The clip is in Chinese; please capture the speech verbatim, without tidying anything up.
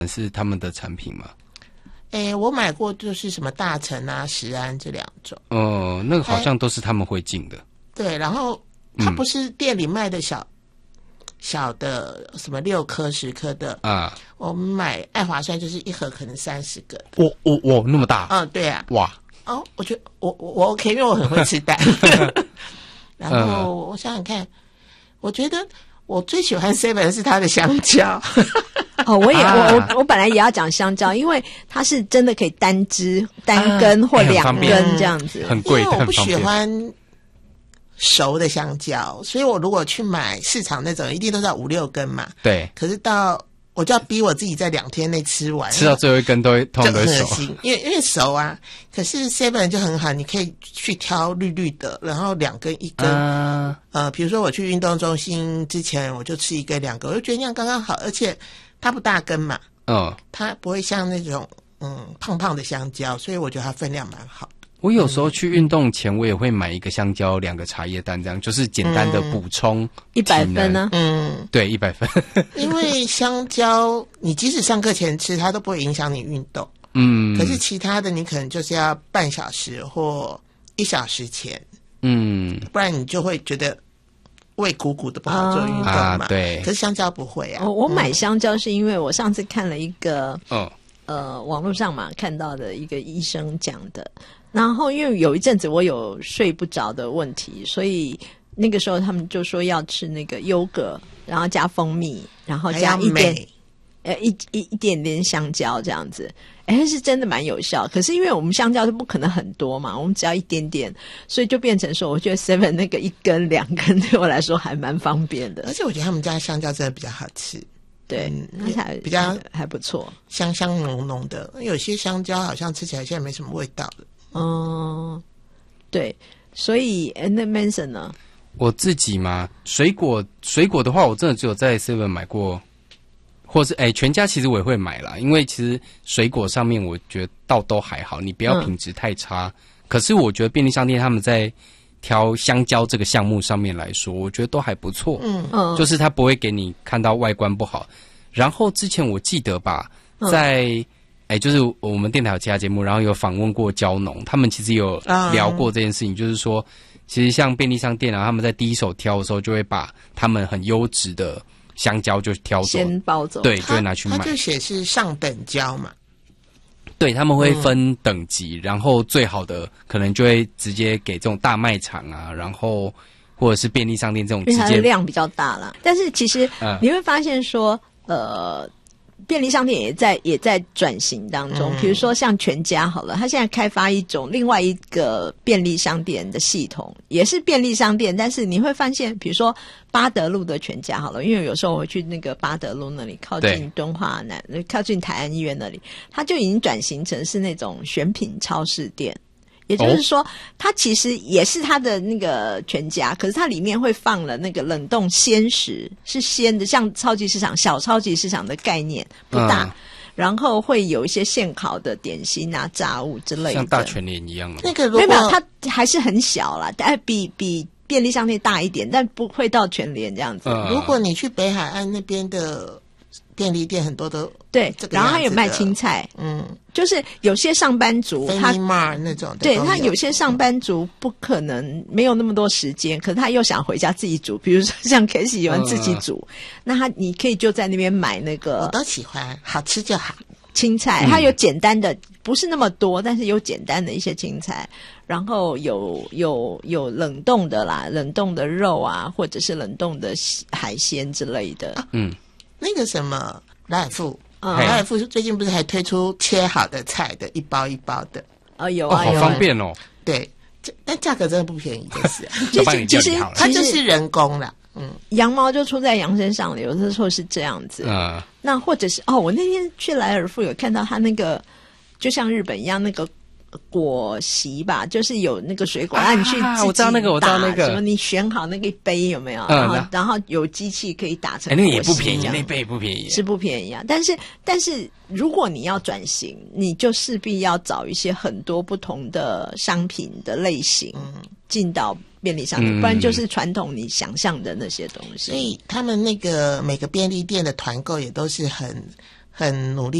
是他们的产品吗？ 诶，我买过就是什么大成啊、食安这两种。 哦、呃，那个好像都是他们会进的。 对，然后它不是店里卖的小、嗯、小的什么六颗、十颗的啊。我们买爱华酸就是一盒可能三十个。 哇哇哇，那么大！ 嗯，对啊。 哇哦，我觉得我我我 OK， 因为我很会吃蛋。然后我想想看，我觉得我最喜欢 seven 的是它的香蕉。 哦，我也、 啊、 我我我本来也要讲香蕉，因为它是真的可以单支、单根或两根这样子， 啊欸、很贵。 因为我不喜欢熟的香蕉，所以我如果去买市场那种，一定都是要五六根嘛。 对。 可是到我就要逼我自己在两天内吃完， 吃到最后一根都会通常都会熟， 因为因为熟啊。可是 seven 就很好，你可以去挑绿绿的，然后两根一根。啊、呃，比如说我去运动中心之前，我就吃一根两根，我就觉得那样刚刚好，而且它不大根嘛，嗯，它不会像那种嗯胖胖的香蕉，所以我觉得它分量蛮好的。 我有时候去运动前，我也会买一个香蕉，两个茶叶蛋，这样就是简单的补充一百分呢。 嗯， 对，一百分。 因为香蕉，你即使上课前吃，它都不会影响你运动。 嗯， 可是其他的，你可能就是要半小时或一小时前， 嗯， 不然你就会觉得胃鼓鼓的不好做运动嘛。 啊、对。 可是香蕉不会啊。 我我买香蕉是因为我上次看了一个， 嗯， 呃，网络上嘛看到的一个医生讲的。然后因为有一阵子我有睡不着的问题，所以那个时候他们就说要吃那个优格，然后加蜂蜜，然后加一点呃一一一点点香蕉这样子。哎，是真的蛮有效。可是因为我们香蕉是不可能很多嘛，我们只要一点点，所以就变成说我觉得 seven 那个一根两根对我来说还蛮方便的。 而且我觉得他们家香蕉真的比较好吃。 对，那才比较还不错， 香香浓浓的。有些香蕉好像吃起来现在没什么味道了。 嗯，对，所以那 Manson 呢？ 我自己嘛，水果水果的话，我真的只有在 seven 买过，或是哎全家其实我也会买啦，因为其实水果上面我觉得倒都还好，你不要品质太差。嗯、可是我觉得便利商店他们在挑香蕉这个项目上面来说，我觉得都还不错。嗯嗯，就是它不会给你看到外观不好。然后之前我记得吧，在、嗯哎，就是我们电台有其他节目，然后有访问过蕉农，他们其实有聊过这件事情， um, 就是说，其实像便利商店啊，他们在第一手挑的时候，就会把他们很优质的香蕉就挑走， 先包走， 对，就会拿去卖。 他就写是上等蕉嘛， 对，他们会分等级，嗯、然后最好的可能就会直接给这种大卖场啊，然后或者是便利商店这种直接， 因为它的量比较大啦。但是其实你会发现说，呃。便利商店也在也在转型当中，比如说像全家好了，它现在开发一种另外一个便利商店的系统，也是便利商店，但是你会发现，比如说八德路的全家好了，因为有时候我会去那个八德路那里，靠近敦化南，靠近台安医院那里，它就已经转型成是那种选品超市店。也就是说，它其实也是它的那个全家，可是它里面会放了那个冷冻鲜食，是鲜的，像超级市场小超级市场的概念不大，嗯、然后会有一些现烤的点心啊、炸物之类的， 像大全联一样的。 那个如果没有，它还是很小啦，但比比便利商店大一点，但不会到全联这样子。 嗯、如果你去北海岸那边的便利店，很多都对，然后还有卖青菜，嗯。就是有些上班族他那种对他有些上班族不可能没有那么多时间，可是他又想回家自己煮，比如说像 K 喜喜欢自己煮，嗯、那他你可以就在那边买那个， 我都喜欢，好吃就好。 青菜，它有简单的，不是那么多，但是有简单的一些青菜，然后有有有冷冻的啦，冷冻的肉啊，或者是冷冻的海鲜之类的。 啊、嗯，那个什么莱尔富。莱尔富最近不是还推出切好的菜的一包一包的哦，有啊， 哦，好方便哦。 对，但价格真的不便宜，就是就帮你料理好了， 它就是人工啦。嗯， 羊毛就出在羊身上了，有的时候是这样子。嗯，那或者是哦，我那天去莱尔富有看到他那个，就像日本一样那个。果昔吧，就是有那个水果，让、啊、你去自己我知道那个，我知道那个， 什么你选好那个杯有没有？嗯、然后然后有机器可以打成果昔。 那个也不便宜，那杯也不便宜， 是不便宜啊。但是但是如果你要转型，你就势必要找一些很多不同的商品的类型、嗯、进到便利商店，不然就是传统你想象的那些东西。 所以他们那个每个便利店的团购也都是很。 很努力